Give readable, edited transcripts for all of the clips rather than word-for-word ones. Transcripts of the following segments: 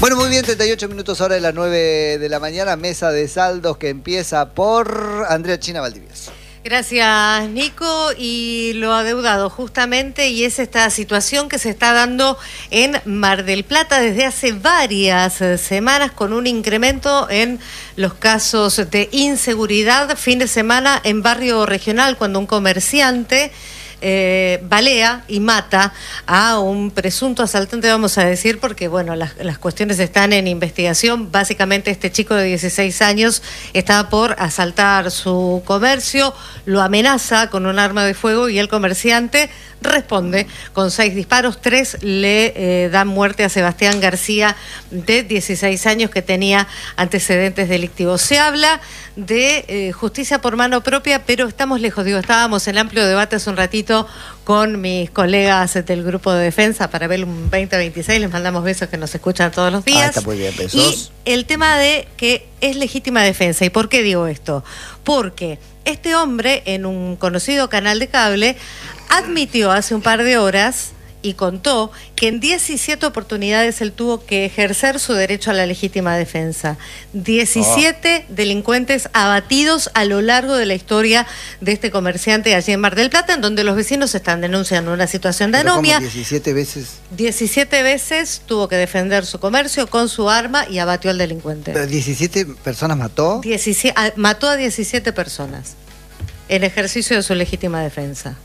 Bueno, muy bien, 38 minutos hora de las 9 de la mañana, mesa de saldos que empieza por Andrea China Valdivieso. Gracias, Nico, y lo adeudado justamente, y es esta situación que se está dando en Mar del Plata desde hace varias semanas, con un incremento en los casos de inseguridad. Fin de semana en Barrio Regional, cuando un comerciante balea y mata a un presunto asaltante, vamos a decir, porque bueno, las cuestiones están en investigación. Básicamente este chico de 16 años estaba por asaltar su comercio, lo amenaza con un arma de fuego y el comerciante responde con 6 disparos, 3 le dan muerte a Sebastián García, de 16 años, que tenía antecedentes delictivos. Se habla de justicia por mano propia, pero estamos lejos. Estábamos en amplio debate hace un ratito con mis colegas del grupo de defensa para ver un 2026, les mandamos besos, que nos escuchan todos los días. Está muy bien, besos. Y el tema de que es legítima defensa. ¿Y por qué digo esto? Porque este hombre, en un conocido canal de cable, admitió hace un par de horas y contó que en 17 oportunidades él tuvo que ejercer su derecho a la legítima defensa. 17 delincuentes abatidos a lo largo de la historia de este comerciante allí en Mar del Plata, en donde los vecinos están denunciando una situación de anomia. 17 veces. 17 veces tuvo que defender su comercio con su arma y abatió al delincuente. ¿Pero 17 personas mató? Mató a 17 personas en ejercicio de su legítima defensa.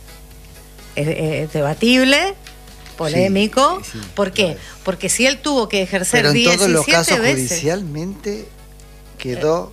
Es debatible, polémico. Sí, ¿Por qué? Claro. Porque si él tuvo que ejercer 17 veces... Pero en todos los casos veces, judicialmente quedó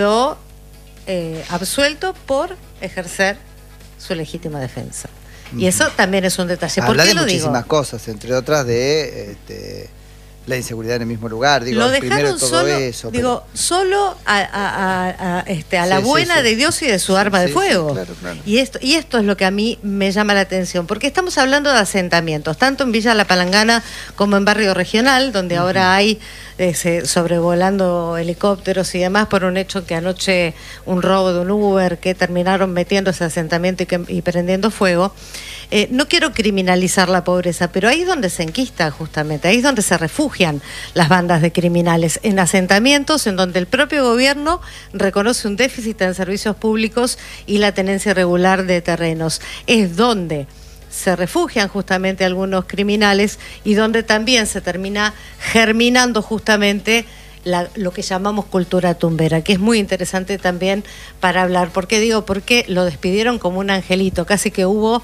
absuelto por ejercer su legítima defensa. Y eso también es un detalle. ¿Por Habla qué de lo digo? muchísimas cosas, entre otras de la inseguridad en el mismo lugar. Digo, lo dejaron primero todo solo, eso. Digo, pero... solo a la buena de Dios y de su arma de fuego. Claro, claro. Y esto es lo que a mí me llama la atención, porque estamos hablando de asentamientos, tanto en Villa La Palangana como en Barrio Regional, donde ahora hay sobrevolando helicópteros y demás, por un hecho que anoche un robo de un Uber, que terminaron metiendo ese asentamiento y prendiendo fuego. No quiero criminalizar la pobreza, pero ahí es donde se enquista justamente, ahí es donde se refugian las bandas de criminales, en asentamientos en donde el propio gobierno reconoce un déficit en servicios públicos y la tenencia irregular de terrenos. Es donde se refugian justamente algunos criminales y donde también se termina germinando justamente lo que llamamos cultura tumbera, que es muy interesante también para hablar. ¿Por qué digo? Porque lo despidieron como un angelito, casi que hubo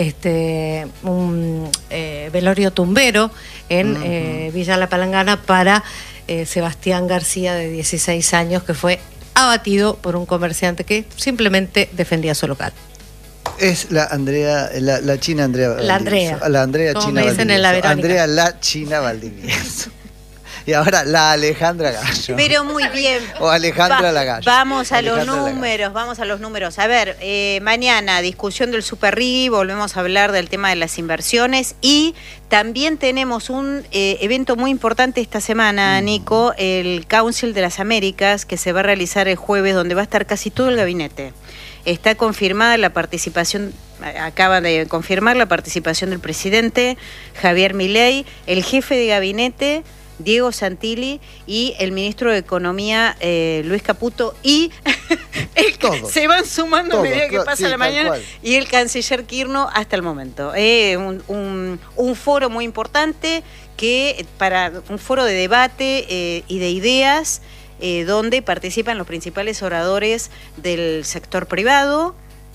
un velorio tumbero en Villa La Palangana para Sebastián García, de 16 años, que fue abatido por un comerciante que simplemente defendía su local. Es la Andrea, la China Andrea Valdivieso. La Andrea como China me dicen en la Valdivieso. Verónica. Andrea la China Valdivieso. Y ahora la Alejandra Gallo. Pero muy bien. O Alejandra la Gallo. Vamos a los números, A ver, mañana discusión del Super Rigi, volvemos a hablar del tema de las inversiones y también tenemos un evento muy importante esta semana, Nico, el Council de las Américas, que se va a realizar el jueves, donde va a estar casi todo el gabinete. Está confirmada la participación, acaba de confirmar la participación del presidente Javier Milei, el jefe de gabinete Diego Santilli y el ministro de Economía Luis Caputo y se van sumando a medida que pasa la mañana, y el canciller Kirchner hasta el momento. Un foro muy importante, para un foro de debate y de ideas, donde participan los principales oradores del sector privado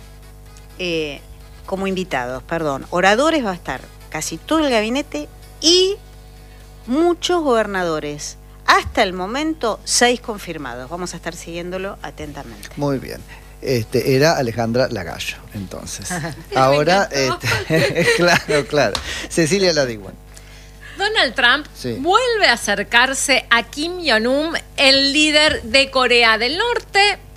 como invitados, Oradores va a estar casi todo el gabinete y muchos gobernadores. Hasta el momento, 6 confirmados. Vamos a estar siguiéndolo atentamente. Muy bien. Era Alejandra Lagallo, entonces. Ahora, claro. Cecilia Ladiguan. Donald Trump vuelve a acercarse a Kim Jong-un, el líder de Corea del Norte,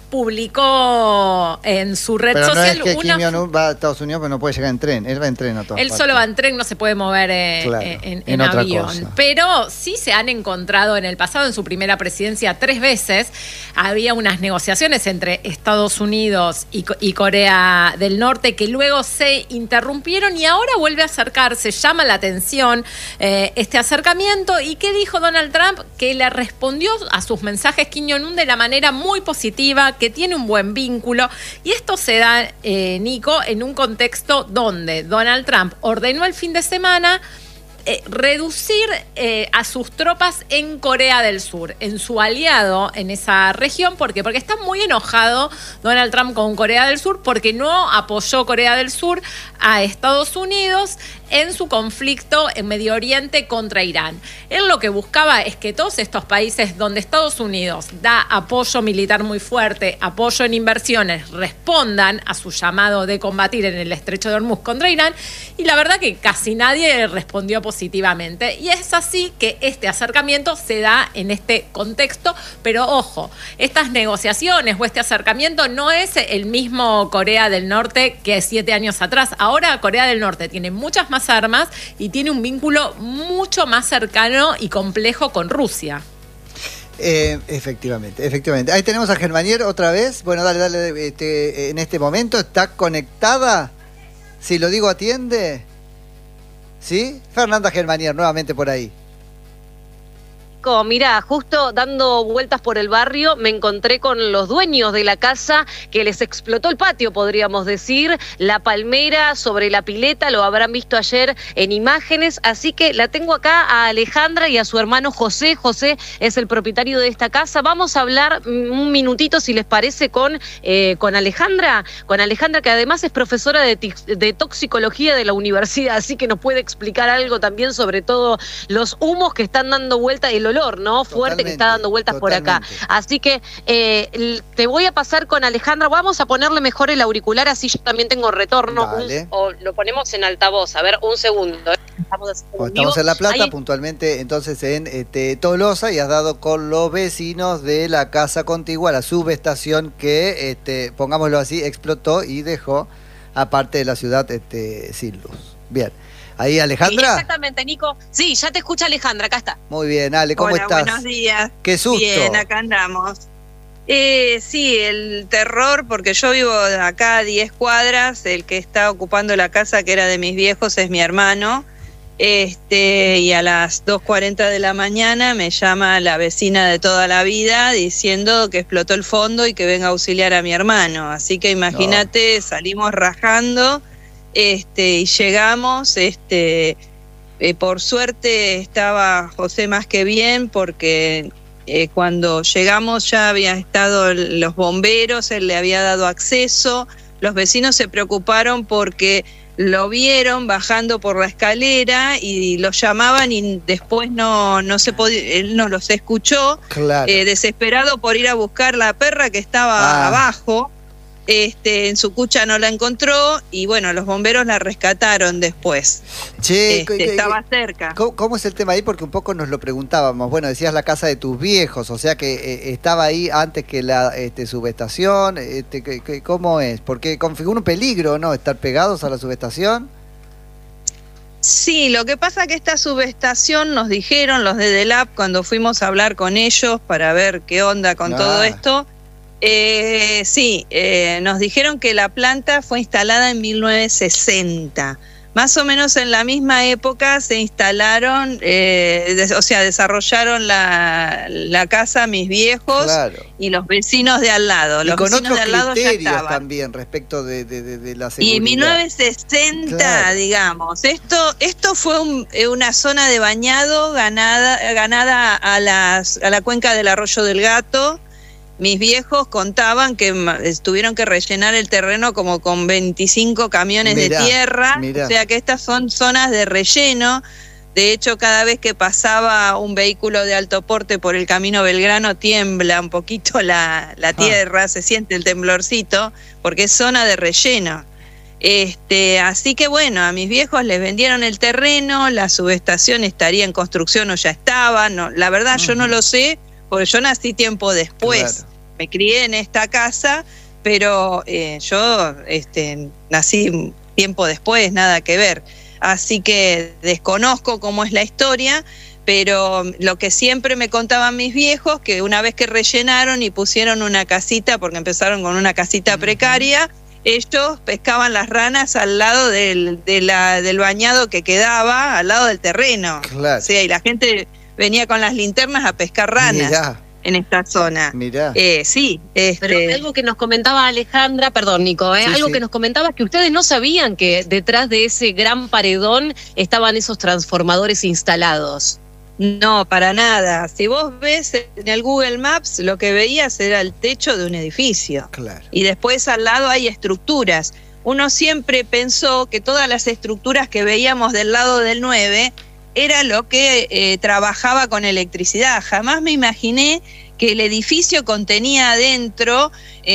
publicó en su red Pero social no es que Kim Jong-un va a Estados Unidos, pero no puede llegar en tren. Él va en tren a todas Él partes. solo va en tren, no se puede mover Claro, en otra avión. cosa. Pero sí se han encontrado en el pasado, en su primera presidencia, 3 veces. Había unas negociaciones entre Estados Unidos y Corea del Norte que luego se interrumpieron y ahora vuelve a acercarse. Llama la atención este acercamiento. ¿Y qué dijo Donald Trump? Que le respondió a sus mensajes Kim Jong-un de la manera muy positiva, que tiene un buen vínculo. Y esto se da, Nico, en un contexto donde Donald Trump ordenó el fin de semana reducir a sus tropas en Corea del Sur, en su aliado en esa región. ¿Por qué? Porque está muy enojado Donald Trump con Corea del Sur porque no apoyó Corea del Sur a Estados Unidos en su conflicto en Medio Oriente contra Irán. Él lo que buscaba es que todos estos países donde Estados Unidos da apoyo militar muy fuerte, apoyo en inversiones, respondan a su llamado de combatir en el Estrecho de Hormuz contra Irán, y la verdad que casi nadie respondió positivamente. Y es así que este acercamiento se da en este contexto, pero ojo, estas negociaciones o este acercamiento no es el mismo Corea del Norte que 7 años atrás. Ahora Corea del Norte tiene muchas más armas y tiene un vínculo mucho más cercano y complejo con Rusia. Efectivamente. Ahí tenemos a Germanier otra vez. Bueno, dale. En este momento está conectada. Si lo digo, atiende. ¿Sí? Fernanda Germanier, nuevamente por ahí. Mirá, justo dando vueltas por el barrio me encontré con los dueños de la casa que les explotó el patio, podríamos decir, la palmera sobre la pileta, lo habrán visto ayer en imágenes, así que la tengo acá a Alejandra y a su hermano José. José es el propietario de esta casa. Vamos a hablar un minutito, si les parece, con Alejandra, que además es profesora de toxicología de la universidad, así que nos puede explicar algo también sobre todo los humos que están dando vuelta, el olor, ¿no? Fuerte que está dando vueltas por acá. Así que te voy a pasar con Alejandra. Vamos a ponerle mejor el auricular, así yo también tengo retorno. O lo ponemos en altavoz. A ver, un segundo. Estamos en La Plata, puntualmente entonces en Tolosa, y has dado con los vecinos de la casa contigua, la subestación que, pongámoslo así, explotó y dejó aparte de la ciudad sin luz. Bien. ¿Ahí, Alejandra? Sí, exactamente, Nico. Sí, ya te escucha Alejandra, acá está. Muy bien, Ale, ¿cómo estás? Buenos días. Qué susto. Bien, acá andamos. Sí, el terror, porque yo vivo acá a 10 cuadras, el que está ocupando la casa que era de mis viejos es mi hermano, y a las 2:40 de la mañana me llama la vecina de toda la vida diciendo que explotó el fondo y que venga a auxiliar a mi hermano. Así que imagínate, salimos rajando. Y llegamos, por suerte estaba José más que bien, porque cuando llegamos ya había estado los bomberos, él le había dado acceso, los vecinos se preocuparon porque lo vieron bajando por la escalera y lo llamaban y después no se podía, él no los escuchó, claro. Desesperado por ir a buscar la perra que estaba abajo. En su cucha no la encontró y bueno, los bomberos la rescataron después. Che, estaba cerca. ¿Cómo es el tema ahí? Porque un poco nos lo preguntábamos. Bueno, decías la casa de tus viejos, o sea que estaba ahí antes que la subestación. ¿Cómo es? Porque configura un peligro, ¿no? Estar pegados a la subestación. Sí, lo que pasa que esta subestación nos dijeron los de DELAP cuando fuimos a hablar con ellos para ver qué onda con todo esto. Nos dijeron que la planta fue instalada en 1960. Más o menos en la misma época se instalaron, desarrollaron la casa mis viejos, claro, y los vecinos de al lado. Los con vecinos otros de al lado criterios también respecto de la seguridad. Y en 1960, claro, digamos, esto fue una zona de bañado ganada a la cuenca del Arroyo del Gato. Mis viejos contaban que tuvieron que rellenar el terreno como con 25 camiones de tierra, o sea que estas son zonas de relleno. De hecho, cada vez que pasaba un vehículo de alto porte por el camino Belgrano tiembla un poquito la tierra, se siente el temblorcito, porque es zona de relleno. Así que bueno, a mis viejos les vendieron el terreno, la subestación estaría en construcción o ya estaba, la verdad yo no lo sé, porque yo nací tiempo después. Claro. me crié en esta casa, pero yo nací tiempo después, nada que ver. Así que desconozco cómo es la historia, pero lo que siempre me contaban mis viejos, que una vez que rellenaron y pusieron una casita, porque empezaron con una casita precaria, ellos pescaban las ranas al lado del bañado que quedaba, al lado del terreno. Claro. O sea, y la gente venía con las linternas a pescar ranas. Mirá. En esta zona. Mirá. Sí. Pero algo que nos comentaba Alejandra, perdón Nico, Sí, algo sí. que nos comentaba que ustedes no sabían que detrás de ese gran paredón estaban esos transformadores instalados. No, para nada. Si vos ves en el Google Maps, lo que veías era el techo de un edificio. Claro. Y después al lado hay estructuras. Uno siempre pensó que todas las estructuras que veíamos del lado del 9 era lo que trabajaba con electricidad. Jamás me imaginé que el edificio contenía adentro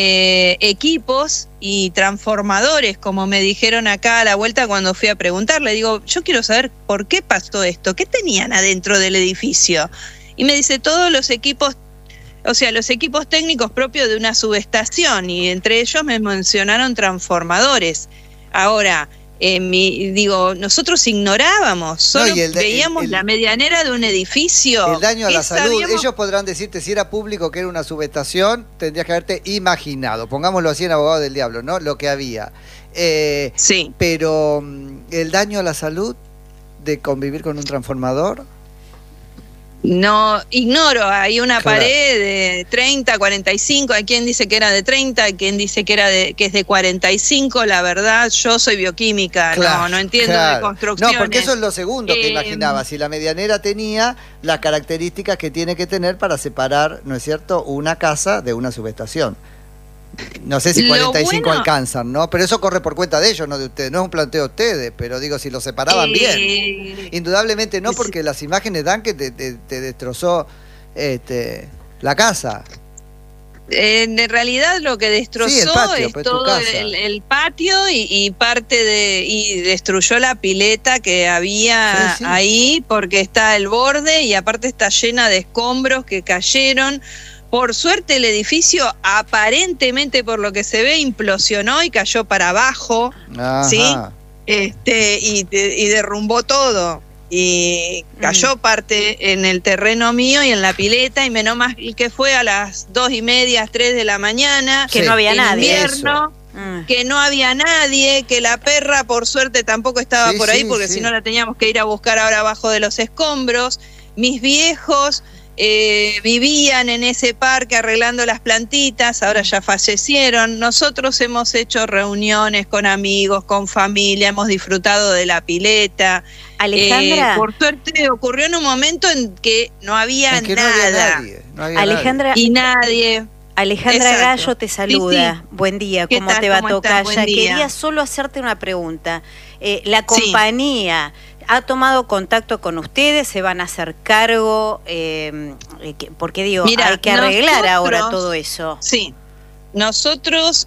equipos y transformadores, como me dijeron acá a la vuelta cuando fui a preguntarle. Digo, yo quiero saber por qué pasó esto, qué tenían adentro del edificio. Y me dice, todos los equipos, o sea, los equipos técnicos propios de una subestación, y entre ellos me mencionaron transformadores. Ahora, nosotros ignorábamos, solo veíamos la medianera de un edificio. El daño a la salud, sabíamos? ellos podrán decirte si era público que era una subestación, tendrías que haberte imaginado, pongámoslo así en Abogado del Diablo, ¿no? Lo que había. Sí. Pero el daño a la salud de convivir con un transformador. No, ignoro, hay una Claro. pared de 30, 45, hay quien dice que era de 30, hay quien dice que es de 45, la verdad, yo soy bioquímica, Claro, no entiendo claro. de construcciones. No, porque eso es lo segundo que Eh, imaginaba, si la medianera tenía las características que tiene que tener para separar, ¿no es cierto?, una casa de una subestación. No sé si Lo 45 bueno- alcanzan, ¿no? Pero eso corre por cuenta de ellos, no de ustedes. No es un planteo de ustedes, pero digo, si lo separaban bien. Indudablemente no, porque las imágenes dan que te destrozó la casa. En realidad lo que destrozó Sí, el patio, es pues, tu todo casa. el patio y parte y destruyó la pileta que había Sí, sí. ahí, porque está el borde y aparte está llena de escombros que cayeron. Por suerte el edificio aparentemente, por lo que se ve, implosionó y cayó para abajo. Ajá. ¿Sí? Y derrumbó todo. Y cayó parte en el terreno mío y en la pileta, y menos mal que fue a las 2:30, 3 de la mañana. Que Sí. no había en nadie. invierno, que no había nadie, que la perra por suerte tampoco estaba Sí, por ahí, sí, porque sí. si no la teníamos que ir a buscar ahora abajo de los escombros. Mis viejos vivían en ese parque arreglando las plantitas, ahora ya fallecieron. Nosotros hemos hecho reuniones con amigos, con familia, hemos disfrutado de la pileta. Alejandra, Por suerte ocurrió en un momento en que no había En que nada. no había nadie. No había Alejandra, Y nadie. Alejandra Exacto. Gallo te saluda. Sí, sí. Buen día, ¿Qué ¿cómo tal? te va, ¿Cómo estás? tocaya? Buen día. Quería solo hacerte una pregunta. La compañía ha tomado contacto con ustedes, se van a hacer cargo, porque digo, Mira, hay que arreglar ahora nosotros- todo eso. Sí, nosotros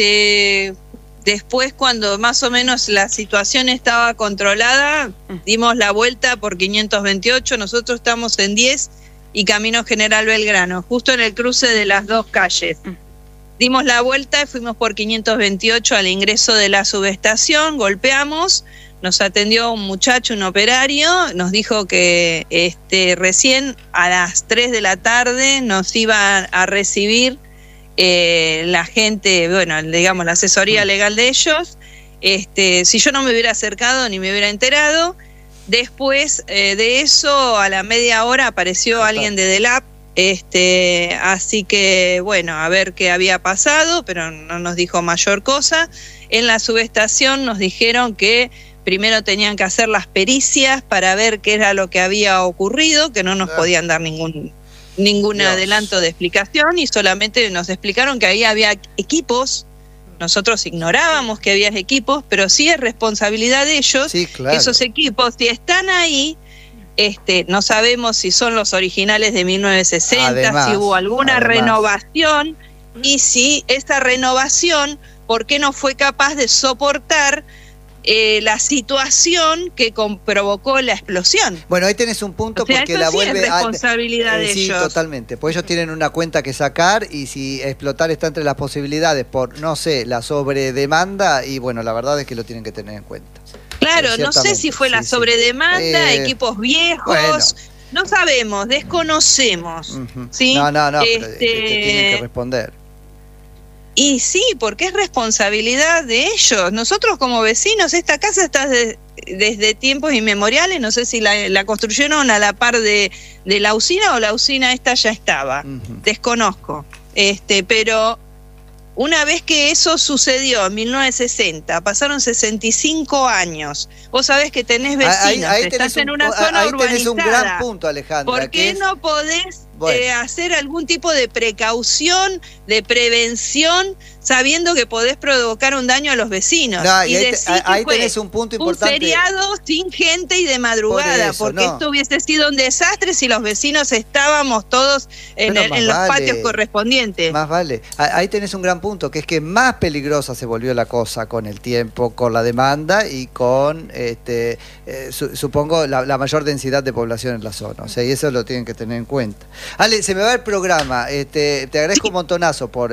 después, cuando más o menos la situación estaba controlada, dimos la vuelta por 528, nosotros estamos en 10 y Camino General Belgrano, justo en el cruce de las dos calles. Dimos la vuelta y fuimos por 528 al ingreso de la subestación, golpeamos, nos atendió un muchacho, un operario, nos dijo que recién a las 3 de la tarde nos iba a recibir la gente, bueno, digamos, la asesoría legal de ellos. Si yo no me hubiera acercado ni me hubiera enterado, después de eso, a la media hora apareció alguien de DELAP, así que, bueno, a ver qué había pasado, pero no nos dijo mayor cosa. En la subestación nos dijeron que primero tenían que hacer las pericias para ver qué era lo que había ocurrido, que no nos podían dar ningún Dios. adelanto de explicación, y solamente nos explicaron que ahí había equipos. Nosotros ignorábamos que había equipos, pero sí es responsabilidad de ellos. Sí, claro. Esos equipos, si están ahí, no sabemos si son los originales de 1960, Además, si hubo alguna renovación, y si esa renovación, ¿por qué no fue capaz de soportar la situación que provocó la explosión. Bueno, ahí tenés un punto, O sea, porque eso la sí vuelve es responsabilidad de sí, ellos. Totalmente, porque ellos tienen una cuenta que sacar, y si explotar está entre las posibilidades por, no sé, la sobredemanda, y bueno, la verdad es que lo tienen que tener en cuenta. Claro, no sé si fue la sobredemanda, equipos viejos, bueno. No sabemos, desconocemos. ¿Sí? No, pero te tienen que responder. Y sí, porque es responsabilidad de ellos. Nosotros como vecinos, esta casa está desde tiempos inmemoriales, no sé si la construyeron a la par de la usina, o la usina esta ya estaba, desconozco. Pero una vez que eso sucedió en 1960, pasaron 65 años. Vos sabés que tenés vecinos, estás en una zona urbanizada. Tenés un gran punto, Alejandra. ¿Por qué no podés hacer algún tipo de precaución, de prevención, sabiendo que podés provocar un daño a los vecinos? Y ahí tenés un punto importante. Un feriado sin gente y de madrugada, porque esto hubiese sido un desastre si los vecinos estábamos todos en los patios correspondientes. Más vale. Ahí tenés un gran punto, que es que más peligrosa se volvió la cosa con el tiempo, con la demanda y con, supongo, la mayor densidad de población en la zona. O sea, y eso lo tienen que tener en cuenta. Ale, se me va el programa. Te agradezco un montonazo por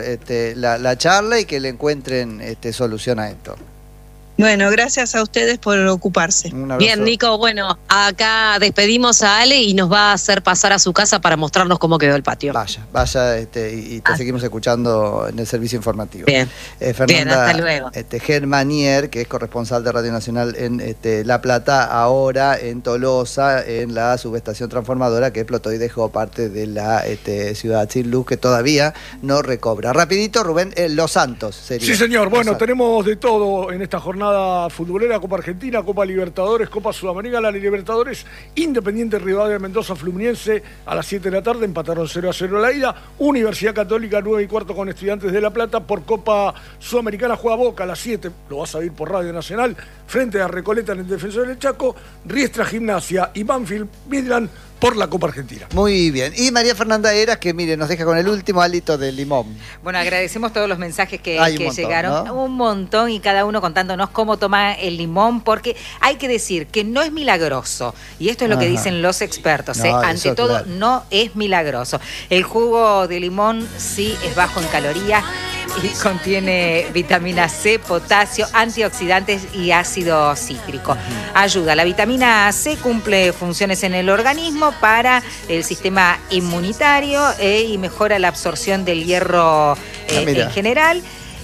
la charla y que le encuentren solución a esto. Bueno, gracias a ustedes por ocuparse. Bien, Nico, bueno, acá despedimos a Ale y nos va a hacer pasar a su casa para mostrarnos cómo quedó el patio. Vaya, y te seguimos escuchando en el servicio informativo. Bien, Fernanda, bien, hasta luego. Germanier, que es corresponsal de Radio Nacional en La Plata, ahora en Tolosa, en la subestación transformadora que explotó y dejó parte de la ciudad sin luz, que todavía no recobra. Rapidito, Rubén, Los Santos sería. Sí, señor, bueno, tenemos de todo en esta jornada futbolera: Copa Argentina, Copa Libertadores, Copa Sudamericana, la Libertadores, Independiente Rivadavia Mendoza, Fluminense a las 7 de la tarde, empataron 0-0 la ida. Universidad Católica 9:15 con Estudiantes de La Plata. Por Copa Sudamericana juega Boca a las 7, lo vas a ver por Radio Nacional, frente a Recoleta en el Defensor del Chaco. Riestra Gimnasia y Banfield Midland por la Copa Argentina. Muy bien. Y María Fernanda Heras, que mire, nos deja con el último alito de limón. Bueno, agradecemos todos los mensajes que montón, llegaron, ¿no? Un montón, y cada uno contándonos cómo toma el limón, porque hay que decir que no es milagroso, y esto es lo que dicen los expertos, ante todo, claro, no es milagroso. El jugo de limón sí es bajo en calorías y contiene vitamina C, potasio, antioxidantes y ácido cítrico. Ayuda. La vitamina C cumple funciones en el organismo para el sistema inmunitario y mejora la absorción del hierro en general.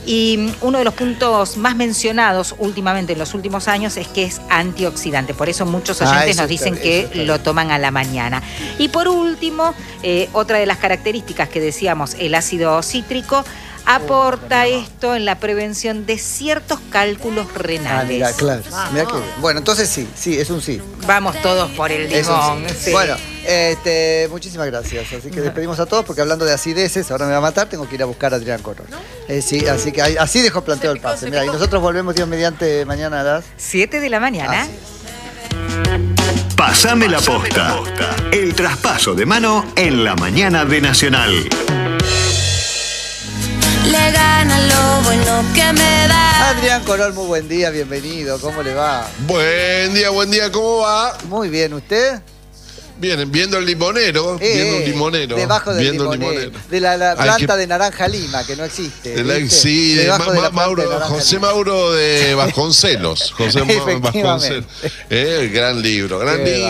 Y uno de los puntos más mencionados últimamente en los últimos años es que es antioxidante. Por eso muchos oyentes nos dicen que lo toman a la mañana. Y por último, otra de las características que decíamos, el ácido cítrico aporta esto en la prevención de ciertos cálculos renales. Mira, claro. Mira que bien. Bueno, entonces sí, es un sí. Vamos todos por el limón. Sí. Bueno, muchísimas gracias. Así que despedimos a todos, porque hablando de acideces, ahora me va a matar, tengo que ir a buscar a Adrián Corol. Sí, así que así dejó planteado el pase. Mira, y nosotros volvemos, Dios mediante, mañana a las 7 de la mañana. Pásame la posta. El traspaso de mano en la mañana de Nacional. Le gana lo bueno que me da. Adrián Corol, muy buen día, bienvenido, ¿cómo le va? Buen día, ¿cómo va? Muy bien, ¿usted? Bien, viendo el limonero, viendo un limonero. Debajo del limonero. De la planta de Naranja Lima, que no existe. Sí, José Mauro de Vasconcelos. Vasconcelos. Gran libro.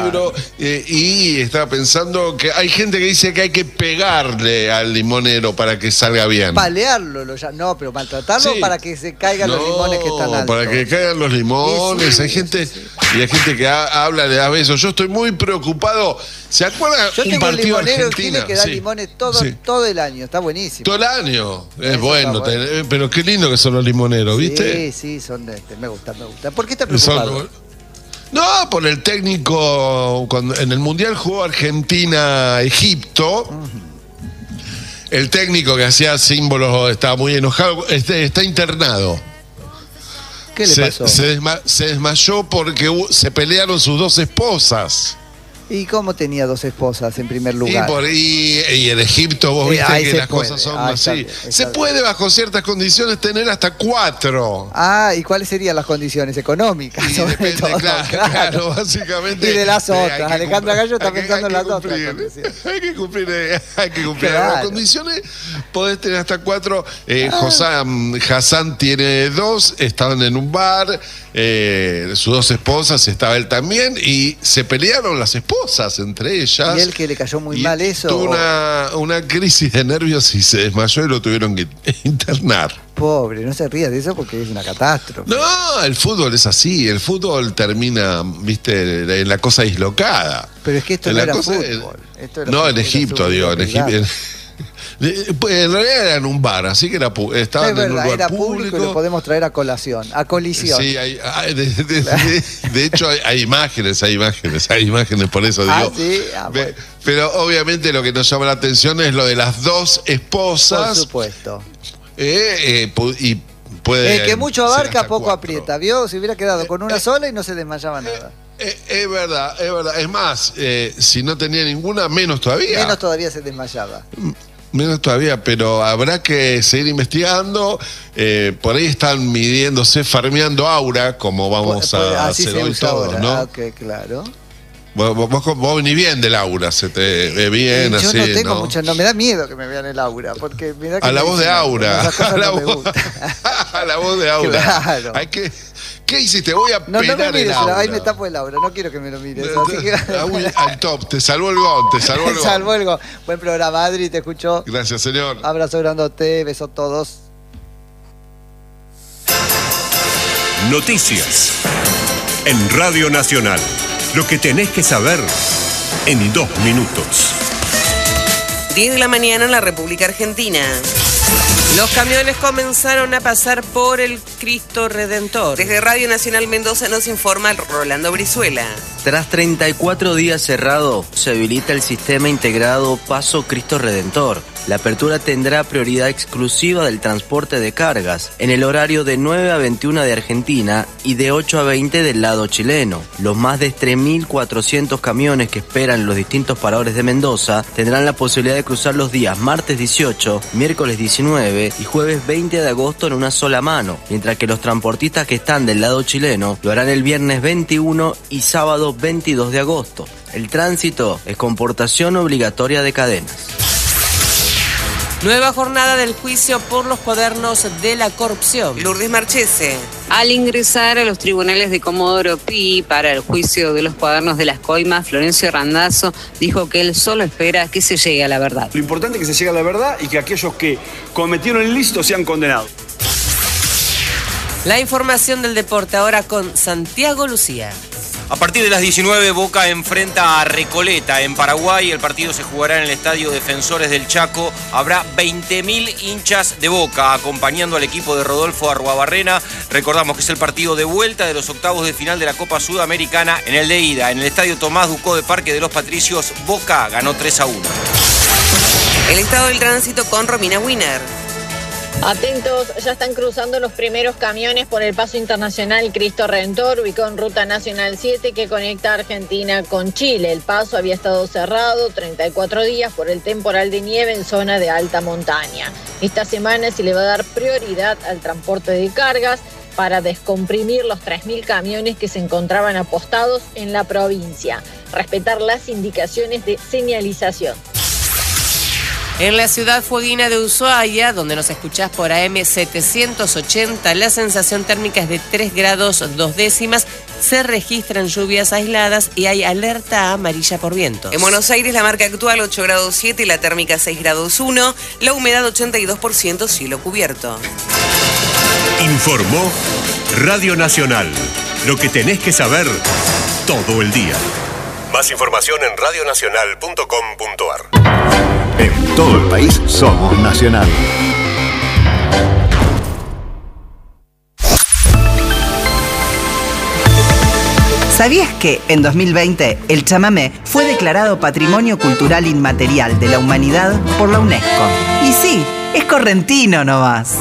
Y estaba pensando que hay gente que dice que hay que pegarle al limonero para que salga bien. Palearlo, no, pero maltratarlo para que se caigan los limones que están altos. Para que caigan los limones. Hay gente que habla, le da besos. Yo estoy muy preocupado. ¿Se acuerdan? Yo tengo un limonero en Chile que da limones todo el año, está buenísimo. Todo el año, es bueno, pero qué lindo que son los limoneros, ¿viste? Sí, son me gusta. ¿Por qué está preocupado? No, por el técnico, cuando en el Mundial jugó Argentina-Egipto, el técnico que hacía símbolos estaba muy enojado, está internado. ¿Qué le pasó? Se desmayó porque se pelearon sus dos esposas. ¿Y cómo tenía 2 esposas en primer lugar? Y en Egipto vos viste que las cosas son así. Se puede bajo ciertas condiciones tener hasta 4. ¿Y cuáles serían las condiciones económicas? Y depende, todo, claro, básicamente. Y de las otras. Alejandra Gallo está pensando en las otras. Hay que cumplir. Claro. Las condiciones podés tener hasta 4. Hassan tiene 2, estaban en un bar, sus 2 esposas, estaba él también, y se pelearon las esposas entre ellas. ¿Y él que le cayó muy mal eso? Tuvo una crisis de nervios y se desmayó y lo tuvieron que internar. Pobre, no se ría de eso porque es una catástrofe. No, el fútbol es así, el fútbol termina, viste, en la cosa dislocada. Pero es que esto no era fútbol. En Egipto, digo, en Egipto. En realidad era en un bar, así que estaban en un lugar era público y lo podemos traer a colación, a colisión. Sí, de hecho hay imágenes, por eso digo. Sí. Bueno. Pero obviamente lo que nos llama la atención es lo de las 2 esposas. Por supuesto. Y puede. El que mucho abarca, poco 4. Aprieta, ¿vio? Se hubiera quedado con una sola y no se desmayaba nada. Es verdad. Es más, si no tenía ninguna, menos todavía. Menos todavía se desmayaba. Menos todavía, pero habrá que seguir investigando. Por ahí están midiéndose, farmeando aura, como vamos a hacer hoy todos, ¿no? Ok, claro. Vos venís bien del aura, se te ve bien, así. Yo no tengo mucho, me da miedo que me vean el aura, porque me da que a la voz de aura. A la voz de aura. Claro. ¿Qué hiciste? Voy a pegar no me mires, el aura. ahí me tapo el aura, no quiero que me lo mires. Así que... al top, te salvó el gol, salvó el gol. Buen programa, Adri, te escuchó. Gracias, señor. Abrazo grandote, beso a todos. Noticias en Radio Nacional. Lo que tenés que saber en 2 minutos. 10 de la mañana en la República Argentina. Los camiones comenzaron a pasar por el Cristo Redentor. Desde Radio Nacional Mendoza nos informa Rolando Brizuela. Tras 34 días cerrado, se habilita el sistema integrado Paso Cristo Redentor. La apertura tendrá prioridad exclusiva del transporte de cargas, en el horario de 9 a 21 de Argentina y de 8 a 20 del lado chileno. Los más de 3.400 camiones que esperan en los distintos paradores de Mendoza tendrán la posibilidad de cruzar los días martes 18, miércoles 19 y jueves 20 de agosto en una sola mano, mientras que los transportistas que están del lado chileno lo harán el viernes 21 y sábado 22 de agosto. El tránsito es con portación obligatoria de cadenas. Nueva jornada del juicio por los cuadernos de la corrupción. Lourdes Marchese. Al ingresar a los tribunales de Comodoro Pi para el juicio de los cuadernos de las coimas, Florencio Randazzo dijo que él solo espera que se llegue a la verdad. Lo importante es que se llegue a la verdad y que aquellos que cometieron el ilícito sean condenados. La información del deporte ahora con Santiago Lucía. A partir de las 19, Boca enfrenta a Recoleta en Paraguay. El partido se jugará en el Estadio Defensores del Chaco. Habrá 20.000 hinchas de Boca acompañando al equipo de Rodolfo Arruabarrena. Recordamos que es el partido de vuelta de los octavos de final de la Copa Sudamericana. En el de ida, en el Estadio Tomás Ducó de Parque de los Patricios, Boca ganó 3-1. El estado del tránsito con Romina Wiener. Atentos, ya están cruzando los primeros camiones por el paso internacional Cristo Redentor, ubicado en Ruta Nacional 7 que conecta Argentina con Chile. El paso había estado cerrado 34 días por el temporal de nieve en zona de alta montaña. Esta semana se le va a dar prioridad al transporte de cargas para descomprimir los 3.000 camiones que se encontraban apostados en la provincia. Respetar las indicaciones de señalización. En la ciudad fueguina de Ushuaia, donde nos escuchás por AM 780, la sensación térmica es de 3 grados 2 décimas. Se registran lluvias aisladas y hay alerta amarilla por vientos. En Buenos Aires la marca actual 8 grados 7 y la térmica 6 grados 1. La humedad 82%, cielo cubierto. Informó Radio Nacional. Lo que tenés que saber todo el día. Más información en radionacional.com.ar. En todo el país somos Nacional. ¿Sabías que en 2020 el chamamé fue declarado Patrimonio Cultural Inmaterial de la Humanidad por la UNESCO? Y sí, es correntino nomás.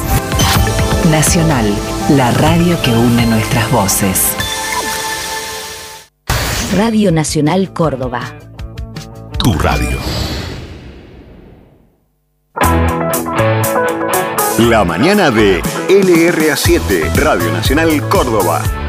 Nacional, la radio que une nuestras voces. Radio Nacional Córdoba. Tu radio. La mañana de LRA7, Radio Nacional Córdoba.